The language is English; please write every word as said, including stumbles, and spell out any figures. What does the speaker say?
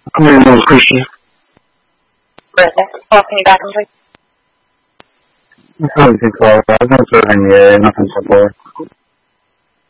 I'm in no Christian. Brenda, welcome you back into It's not too far. I was not serving the area, nothing so far.